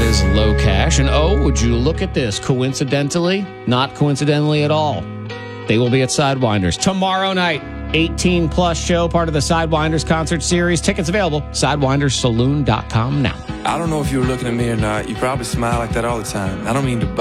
is Low Cash. And oh, would you look at this? Coincidentally, not coincidentally at all, they will be at Sidewinders tomorrow night. 18 plus show, part of the Sidewinders concert series. Tickets available, sidewindersaloon.com now. I don't know if you were looking at me or not. You probably smile like that all the time. I don't mean to